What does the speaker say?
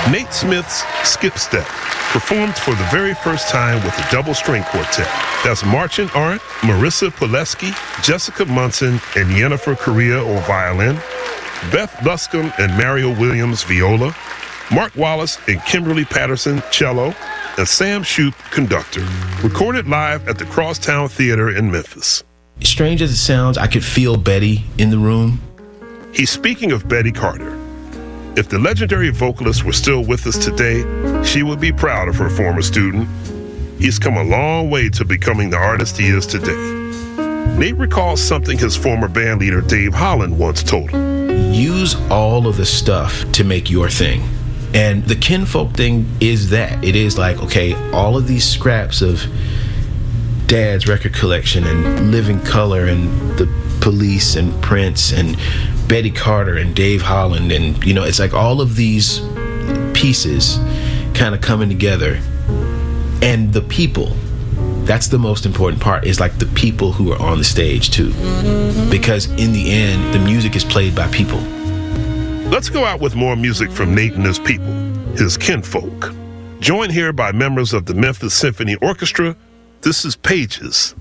Nate Smith's Skip Step, performed for the very first time with a double string quartet. That's Marching Arndt, Marissa Pileski, Jessica Munson, and Yennefer Correa on violin, Beth Luscombe and Mario Williams viola, Mark Wallace and Kimberly Patterson cello, and Sam Shoup conductor. Recorded live at the Crosstown Theater in Memphis. Strange as it sounds, I could feel Betty in the room. He's speaking of Betty Carter. If the legendary vocalist were still with us today, she would be proud of her former student. He's come a long way to becoming the artist he is today. Nate recalls something his former bandleader Dave Holland once told him. Use all of the stuff to make your thing. And the Kinfolk thing is that. It is like, okay, all of these scraps of Dad's record collection and Living Color and the Police and Prince and Betty Carter and Dave Holland, and it's like all of these pieces kind of coming together. And the people, that's the most important part, is like the people who are on the stage too, because in the end the music is played by people. Let's go out with more music from Nate and his people, his Kinfolk. Joined here by members of the Memphis Symphony Orchestra, this is Pages.